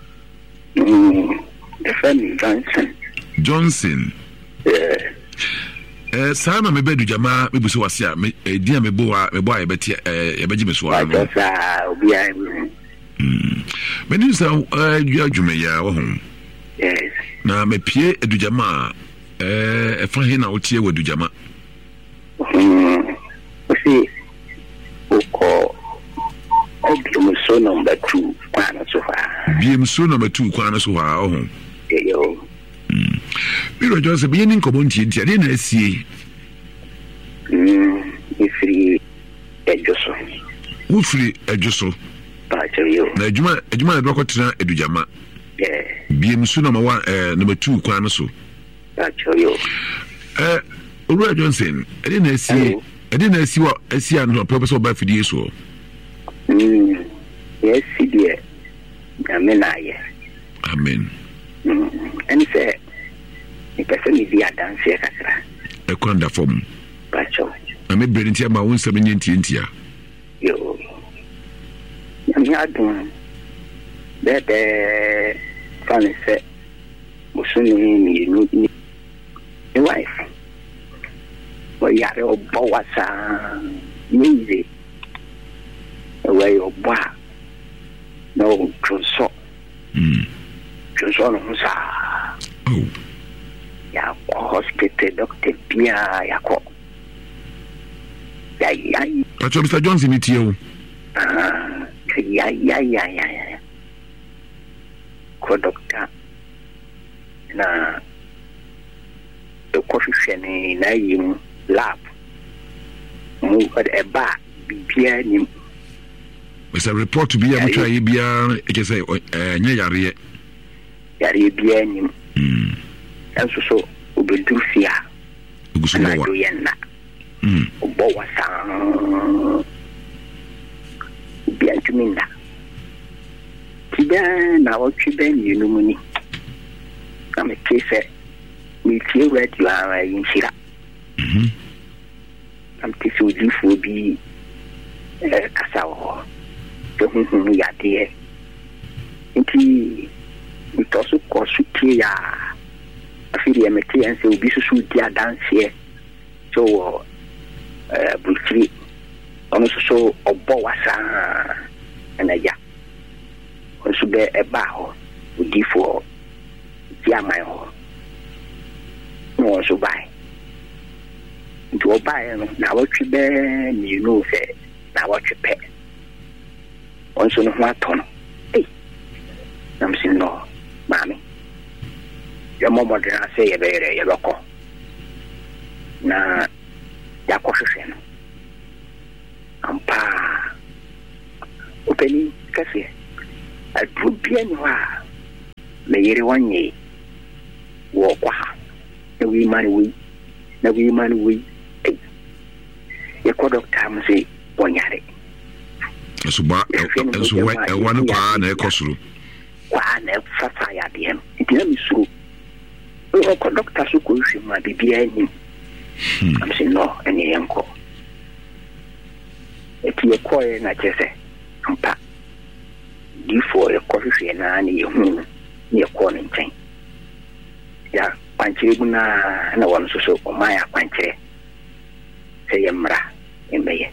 Mm. The family Johnson. Johnson. Yeah. Eh sana me bedu jama me buso wase a me dia me bo a me bo a yebeti eh yebeji me so ano. Sa obi ai. Mm. Me ni sa eh dua dwume ya wo ho. Yes. Na me pie edujama eh e fa he na wo tie wo edujama. Mm. See. Oko Ebi so number two kwana so fa. Bi so number two kwana so fa wo ho. Yo. Mm. Biro Joseph bi ni nkomo ntie ntie de na asie. Mm, ifri ejoso. Wo firi ejoso. Pa yo. Na adwuma adwuma na dokotena edujama. Yeah. Bi so number one eh number two kwana so. Pa yo. Eh Owura Johnson, e de na asie, e de na asie wa asie an professor ba fidie so. Mm. Yes, dear. Amen aye. Amen. Mm. And say the person is the dance here kakra. E kwanda form. Pacho. Na me bredi ntia ma won semen ntia ntia. Yo. Yami adum. Bebe fani se musuni mi nu ni wife. Wa yare obo wasa nize. Wa yo ba. No conso. Mm. Conso no sa. Oh. Ya hospital doctor Pia yako. Ya ya. Acho Mister Johnson ni tie o. Ah, ya ya ya ya ya. Ko doctor. na the coffee shane na yim lab mu e ba bibia nim. It's a report to be able to try bia e ke say nya yare yare bia nim. Mm. Enso so obedurfia. Ugusuwa. Na do yenna. Mm. Obo wasa. Bia tuminda. Tida na otwe ben yenu ni. Kama kese mi tie radio a yinshira. Mhm. Am tisi odifo bi eh kasa ho. Te hunhun ya de. Nti mi tosu ko sutie ya afiri ya meti ense obi susu dia dance so eh bulfri ono so obo wasa na ya onso be eba ho odifo dia mai ho no so bai nto bai no na wotwe be ni no fe na wotwe pe onso no ho atono eh nam sin no mami ya momo de na se ye bere ye loko na ya ko hwehwe no ampa openi kase adubia ni wa me yere wanye wo kwa na wi mani wi na wi mani wi ye ko doctor am se wonyare so ba so wa wan kwa na ekosuru kwa na fafa ya dem itia misuru o ko doctor so ko hwe ma bibia ni am se no eni yanko eti ye ko ye na chese ampa difo ye ko hwe na ni hu ni ko ni nchen ya panchire buna na won so so o ma ya panchire se ye mra emeye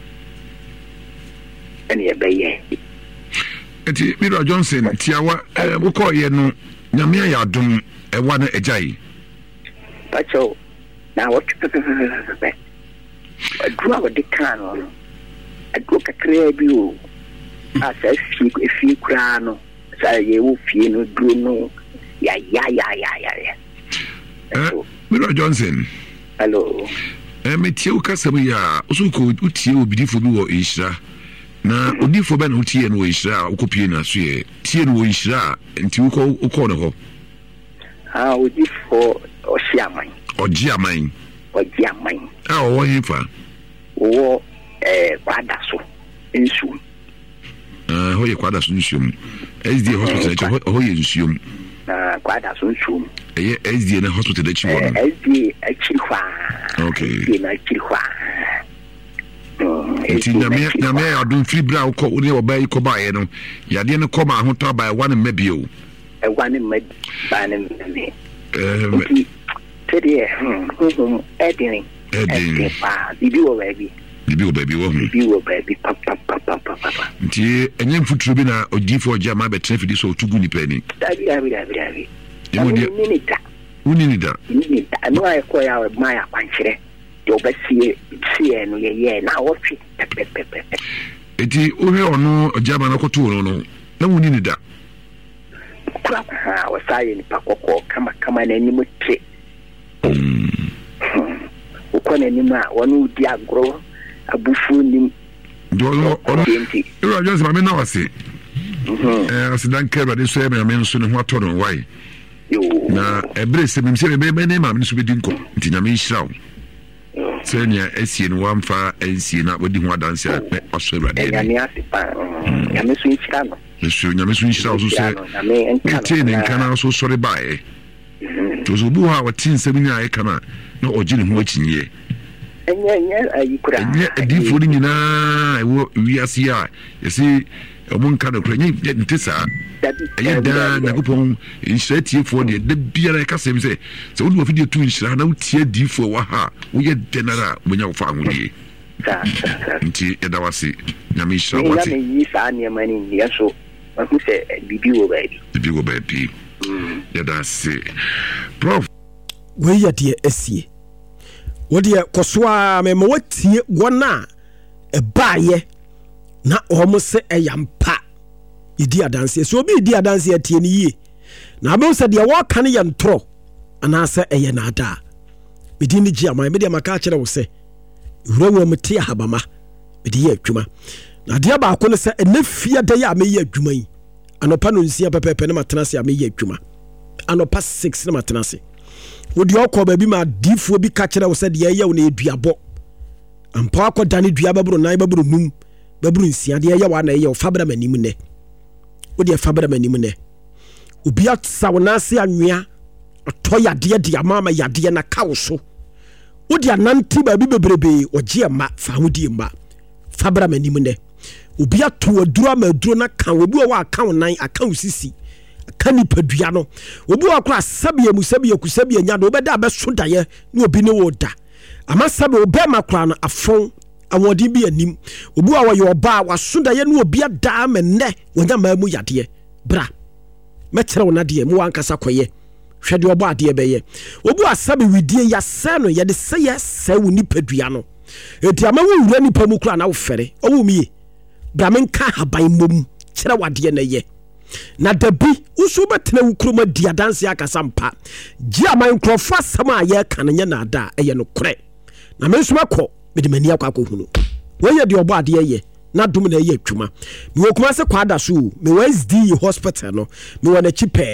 eni ye beye eti Mira Johnson tiawa wo ko ye no nyame ya adom e wa na ejai pacho na what be adua wo de kan no adua kakra bi o asa fi fi kura no sa ye wo fi no duro no ya ya ya ya ya ya eh Mira Johnson hello eh metie ukasam ya oso ko utie obidifo bi wo Ishira na odifo ba na utie no wo Ishira ukopie na so ye tie no wo Ishira nti uko uko no ho ah odifo osiaman ojiaman ojiaman ah wo hifa wo eh kwada so nsu ah ho ye kwada so nsu S D hospital ho ye nsu na kwada so nsu eh S D na hospital da chi wo no S D achi kwa okay na achi kwa enti na me na me adun free bra ko ne obai ko ba ye no yade ne ko ma ho ta ba one mabio e one mab ba ne me eh tede hm edini edini pa bibi wo baby bibi wo baby wo hm bibi wo baby pa pa pa pa pa nti enye mfuturo bi na odifo oja ma be traffic so otugu ni pani dabi dabi dabi dabi yemo dia minita uninida minita anu ay ko ya ma ya kwanchire yo ba sie sie no ye ye na wo fi pepepepe eti ohwe ono oja ma na koto no no na uninida kwa ha wasaye ni pakoko kama kama na ni mutre mm uko na ni ma wonu di agro abufu ni do ono ero just ma me na wase eh asidan kebra de so e me me so ne ho atoro why na ebre se me se me me ne ma me so be dinko nti nya me nhyiraw senya esie no wamfa ensie na wodi ho adanse a aso ewrade nya me asipa nya me so nhyira no so nya me so nhyiraw so se enti ne kana so sori bae to so bu ha watin se nya e kana na ogine ho akinye enya enya ayikura enya edifo ni nyina ewo wiase a yesi omun kana kura nye ntesa enya da na kupon inhyira tiefo de de biara ka sem se se wodi ofidi tu inhyira na utie difo wa ha wo ye denara munya wo fa ahudie nti eda wase nyame inhyira wate ya me yi sa ne mani ni so hu se bibi wo baabi bibi wo baabi ya da se prof we ya de asie wodi kosoa me ma watie wona e baaye na omo se eyampa idi adanse so obi idi adanse atie ni yie na abe sɛ deɛ wɔka ne yɛ ntorɔ anaasɛ ɛyɛ naada medi ne gye ama mede maka kyerɛ wo sɛ wurawura mu te ahabama mede yɛ adwuma na adeɛ baako ne sɛ ɛnɛ fia da yɛ a meyɛ adwuma yi anɔpa no nsia pɛpɛpɛ ne matena se a meyɛ adwuma anɔpa six ne matena se wode ɔkɔ baabi ma adiifoɔ bi ka kyerɛ wo sɛ deɛ ɛyɛ wo na ɛduabɔ ampa akɔ da ne dua bɛboro nan bɛboro num bɛboro nsia deɛ ɛyɛ wo ana ɛyɛ wo fa bra m'anim nnɛ wode fa bra m'anim nnɛ obi atsa wo nase anwea atɔ yadeɛ de ama ama yadeɛ na ka wo so wode anante baabi bebrebe ɔgye ma fa ho die ma fa bra m'anim nnɛ obi ato aduro ama aduro na ka obi wɔ aka wo nan aka wo sisi aka nipadua no obi wɔ akora sabia mu sabia ku sabia nya do obɛda bɛso daeɛ na obi ne wo da ama sabe obɛma kora no afɔn awɔden bi anim obi wɔ wɔyɛ ɔba waso daeɛ na obi ada ama nnɛ wɔnya ma mu yadeɛ bra mɛkyerɛ wo na deɛ mu wankasa kɔyɛ hwɛ deɛ ɔbɔ adeɛ bɛyɛ obi wɔ sabe widie yɛsɛ no yɛde sɛ yɛsɛ wo nipadua no enti ama wo wura nipa mu kora na wo fɛre ɔwo mie bra menka haban mmom kyerɛ wadeɛ na yɛ na dabi usu betena wo kuroma di adanse akasa mpa gye aman nkrofo asɛm a yɛka no nyɛ naada ɛyɛ no korɛ na menso akɔ mede mani akɔ akɔhunu wɔyɛ de ɔbɔ adeɛ yɛ na dom na ɛyɛ adwuma me wɔ kuma sɛ kwada so me W S D hospital no me wɔ na chi pɛ